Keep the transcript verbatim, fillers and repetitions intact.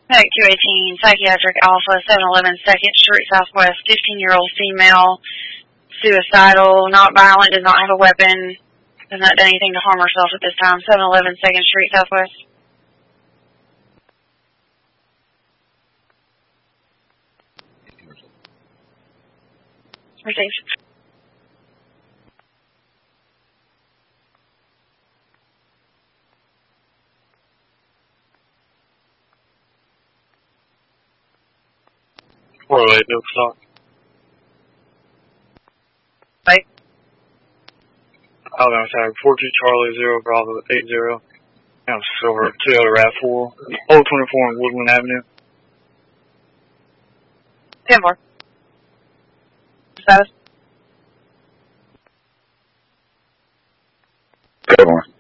Medic two eighteen, Psychiatric Alpha, seven eleven second Street Southwest, fifteen-year-old female, suicidal, not violent, does not have a weapon, has not done anything to harm herself at this time, seven eleven second Street Southwest. Received. four oh eight, no stock. Right. Alabama Tag, four two Charlie, zero Bravo, eight zero. Now Silver, Toyota RAV four, O twenty-four on Woodland Avenue. ten four. Status. Go on.